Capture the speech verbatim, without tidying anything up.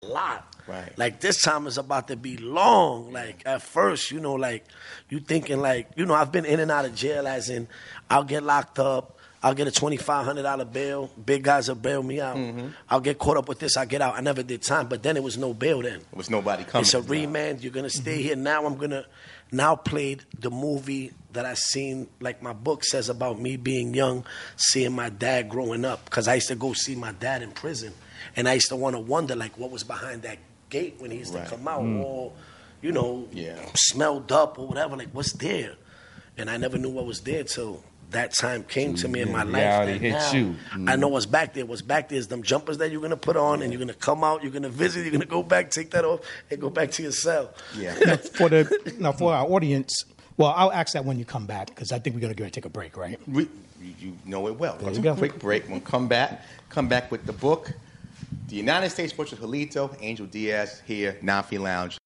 a lot. Right. Like, this time is about to be long. Like, at first, you know, like, you thinking, like, you know, I've been in and out of jail, as in, I'll get locked up, I'll get a twenty-five hundred dollars bail, big guys will bail me out. Mm-hmm. I'll get caught up with this, I'll get out. I never did time, but then it was no bail then. There was nobody coming. It's a remand, you're going to stay mm-hmm. here. Now I'm going to, now played the movie that I seen, like my book says about me being young, seeing my dad growing up, because I used to go see my dad in prison, and I used to want to wonder, like, what was behind that gate when he used right. to come out, mm. all, you know, yeah. smelled up or whatever, like, what's there? And I never knew what was there till that time came to me in my life. Yeah, hit now, you. Mm. I know what's back there. What's back there is them jumpers that you're going to put on, and you're going to come out, you're going to visit, you're going to go back, take that off, and go back to your cell. Yeah. Now, for, the, now, for our audience, well, I'll ask that when you come back, because I think we're going to go and take a break, right? We, you know it well. There you go. Quick break. We'll come back. Come back with the book, The United States versus Julito, Angel Diaz, here, Nafi Lounge.